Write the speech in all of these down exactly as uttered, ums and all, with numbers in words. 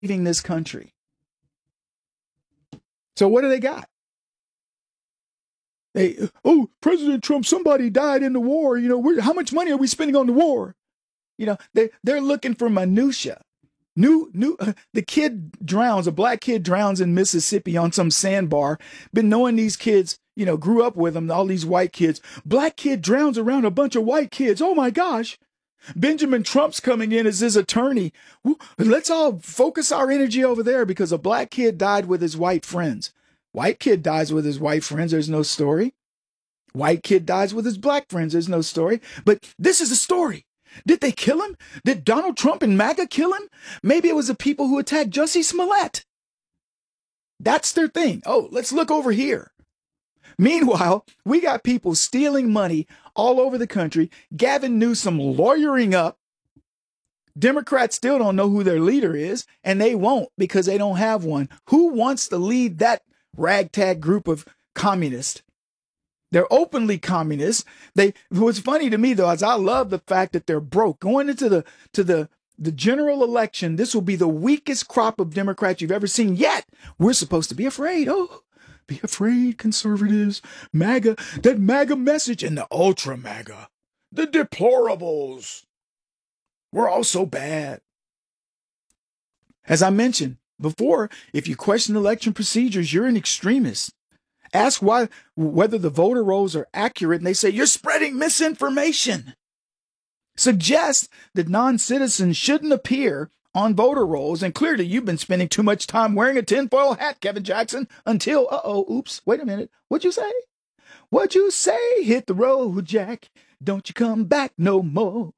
leaving this country. So what do they got? They, oh, President Trump, somebody died in the war. You know, we're, how much money are we spending on the war? You know, they, they're looking for minutia. New, new, uh, the kid drowns, a black kid drowns in Mississippi on some sandbar. Been knowing these kids, you know, grew up with them, all these white kids. Black kid drowns around a bunch of white kids. Oh my gosh. Benjamin Trump's coming in as his attorney. Let's all focus our energy over there because a black kid died with his white friends. White kid dies with his white friends. There's no story. White kid dies with his black friends. There's no story. But this is a story. Did they kill him? Did Donald Trump and MAGA kill him? Maybe it was the people who attacked Jussie Smollett. That's their thing. Oh, let's look over here. Meanwhile, we got people stealing money all over the country. Gavin Newsom lawyering up. Democrats still don't know who their leader is, and they won't because they don't have one. Who wants to lead that ragtag group of communists? They're openly communists. They, what's funny to me, though, is I love the fact that they're broke. Going into the to the, the general election, this will be the weakest crop of Democrats you've ever seen yet. We're supposed to be afraid. Oh, be afraid, conservatives. MAGA, that MAGA message, and the ultra MAGA, the deplorables. We're all so bad. As I mentioned before, if you question election procedures, you're an extremist. Ask why, whether the voter rolls are accurate, and they say, you're spreading misinformation. Suggest that non-citizens shouldn't appear on voter rolls, and clearly you've been spending too much time wearing a tinfoil hat, Kevin Jackson, until, uh-oh, oops, wait a minute, what'd you say? What'd you say? Hit the road, Jack. Don't you come back no more.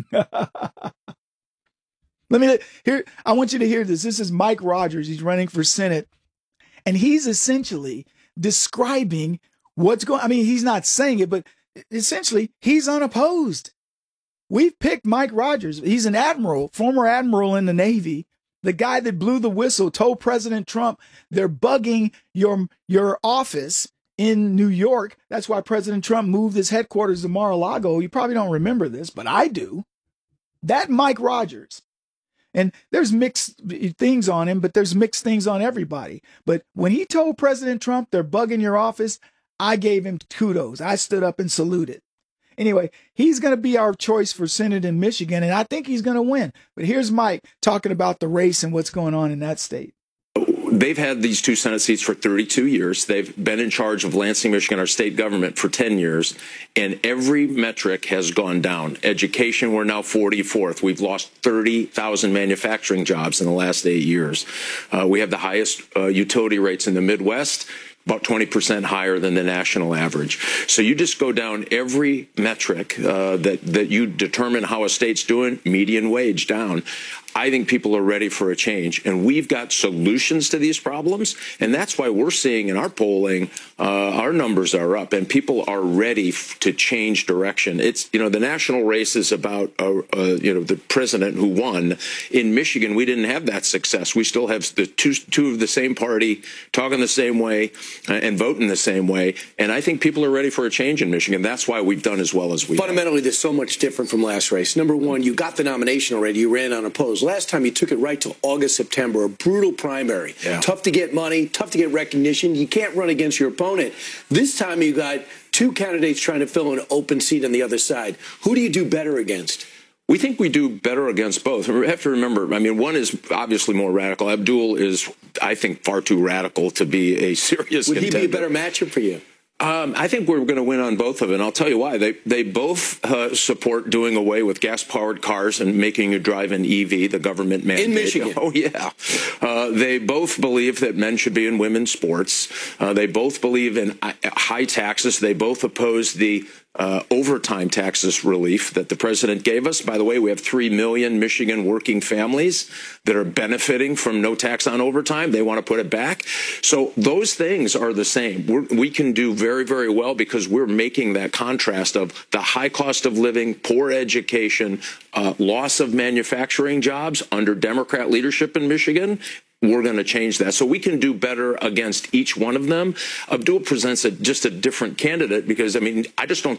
Let me here. I want you to hear this. This is Mike Rogers. He's running for Senate, and he's essentially describing what's going. I mean, he's not saying it, but essentially, he's unopposed. We've picked Mike Rogers. He's an admiral, former admiral in the Navy. The guy that blew the whistle told President Trump they're bugging your your office in New York. That's why President Trump moved his headquarters to Mar-a-Lago. You probably don't remember this, but I do. That Mike Rogers. And there's mixed things on him, but there's mixed things on everybody. But when he told President Trump they're bugging your office, I gave him kudos. I stood up and saluted. Anyway, he's going to be our choice for Senate in Michigan, and I think he's going to win. But here's Mike talking about the race and what's going on in that state. They've had these two Senate seats for thirty-two years. They've been in charge of Lansing, Michigan, our state government, for ten years. And every metric has gone down. Education, we're now forty-fourth. We've lost thirty thousand manufacturing jobs in the last eight years. Uh, we have the highest uh, utility rates in the Midwest, about twenty percent higher than the national average. So you just go down every metric uh, that, that you determine how a state's doing, median wage down. I think people are ready for a change, and we've got solutions to these problems, and that's why we're seeing in our polling, uh, our numbers are up, and people are ready f to change direction. It's, you know, the national race is about, uh, uh, you know, the president who won. In Michigan, we didn't have that success. We still have the two, two of the same party talking the same way uh, and voting the same way, and I think people are ready for a change in Michigan. That's why we've done as well as we Fundamentally, there's so much different from last race. Number one, you got the nomination already. You ran unopposed. Last time you took it right till August, September, a brutal primary. Yeah. Tough to get money, tough to get recognition. You can't run against your opponent. This time you got two candidates trying to fill an open seat on the other side. Who do you do better against? We think we do better against both. We have to remember, I mean, one is obviously more radical. Abdul is, I think, far too radical to be a serious Would contender. he be a better matchup for you? Um, I think we're going to win on both of it, and I'll tell you why. They they both uh, support doing away with gas-powered cars and making you drive an E V, the government mandate. In Michigan. Oh, yeah. Uh, they both believe that men should be in women's sports. Uh, they both believe in high taxes. They both oppose the Uh, overtime taxes relief that the president gave us. By the way, we have three million Michigan working families that are benefiting from no tax on overtime. They want to put it back. So those things are the same. We're, we can do very, very well because we're making that contrast of the high cost of living, poor education, uh, loss of manufacturing jobs under Democrat leadership in Michigan. We're going to change that. So we can do better against each one of them. Abdul presents a, just a different candidate because, I mean, I just don't think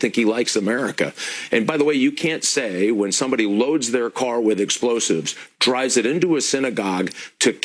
think he likes America. And by the way, you can't say when somebody loads their car with explosives, drives it into a synagogue to